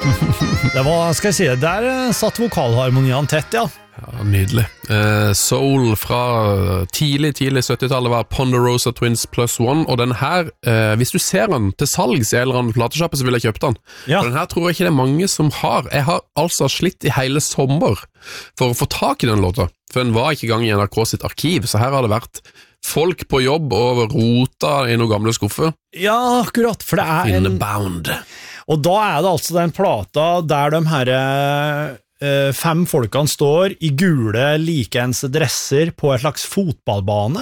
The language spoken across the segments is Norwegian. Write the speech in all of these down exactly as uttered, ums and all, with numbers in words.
Det var, skal jeg si det, der satt vokalharmoniene tett, ja. Ja, nydelig. Eh, Soul fra tidlig, tidlig syttitallet var Ponderosa Twins Plus One, og den her, eh, hvis du ser den til salgs i en eller annen platesjappe, så vil jeg kjøpe den. Ja. For den her tror jeg ikke det er mange som har. Jeg har altså slitt i hele sommer for å få tak i den låta, for den var ikke i gang i N R K sitt arkiv, så her har det vært folk på jobb og rota i noen gamle skuffer. Ja, akkurat, for det er en... Inbound. Og da er det altså den plata der de her eh, fem folkene står i gule, likeens dresser på et slags fotballbane.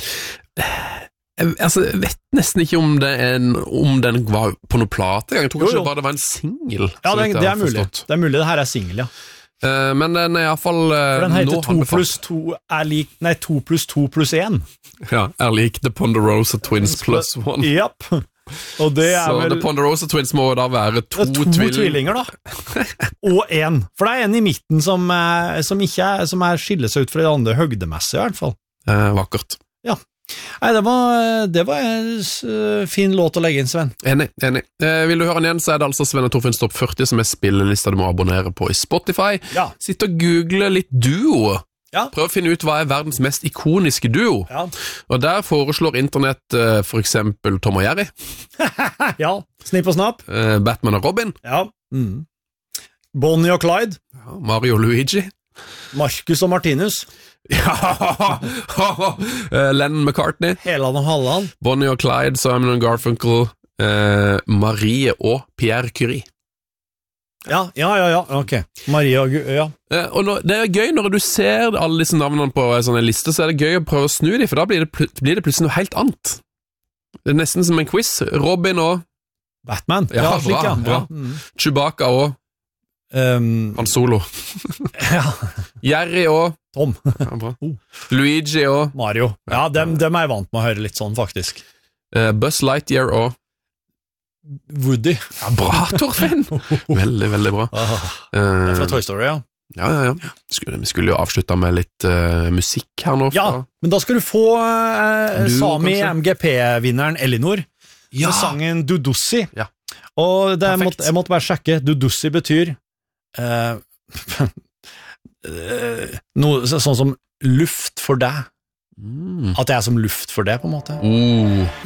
Jeg, altså, jeg vet nesten ikke om, det er en, om den var på noen plate. Jeg tror Jo, kanskje jo. bare det var en single. Ja, det, det er mulig. Det er mulig det her er single, ja. Uh, men den er i hvert fall uh, For den heter nå to pluss to er lik, nei, to pluss to pluss en. Ja, er lik The Ponderosa Twins Plus One. Japp. Og det er Så vel... The Ponderosa Twins må da være to, to tvilling. tvillinger, da. Og en. For det er en i midten som, er, som ikke er, som er skiller seg ut fra de andre høgdemessige, i hvert fall. Uh, vakkert. Ja. Nei, det var, det var en fin låt å legge inn, Sven. Enig, enig. Uh, vil du høre den igjen, så er det altså Sven og Torfinns topp førti som er spillelista du må abonnere på i Spotify. Ja. Sitt og google litt duo. Ja. Prøv å finne ut hva er verdens mest ikoniske duo. Ja. Og der foreslår internett uh, for eksempel Tom og Jerry, Ja, Snipp og Snapp. uh, Batman og Robin, Ja. Mm. Bonnie og Clyde. ja, Mario og Luigi, Marcus og Martinus. ja, uh, Lennon McCartney, Heland og Halland. Bonnie og Clyde, Simon og Garfunkel, uh, Marie og Pierre Curie. Ja, ja, ja, ja. Ok. Maria og Gu... Ja. Uh, og når, det er gøy når du ser alle disse navnene på en sånn liste, så er det gøy å prøve å snu dem, for da blir det, pl blir det plutselig noe helt annet. Det er nesten som en quiz. Robin og Batman. Ja, Ja, slik, bra, ja. bra. Ja. Mm. Chewbacca og Um, Han Solo. ja. Jerry og Tom. ja, bra. Oh. Luigi og Mario. Ja, dem, dem er jeg vant med å høre litt sånn, faktisk. uh, Buzz Lightyear og Woody. ja, bra, Torfinn! Veldig, veldig bra. Ah, Uh, fra Toy Story, ja. ja, ja, ja. Skulle, vi skulle jo avslutte med litt uh, musikk her nå. Ja, Fra. men da skal du få eh, Du, Sami kanskje? M G P-vinneren Elinor Ja. med sangen Dudussi. Ja. Og det, jeg, Perfekt. måtte, jeg måtte bare sjekke. Dudussi betyr eh, eh, noe så- sånn som luft for deg. Mm. At jeg er som luft for det, på en måte. Oh.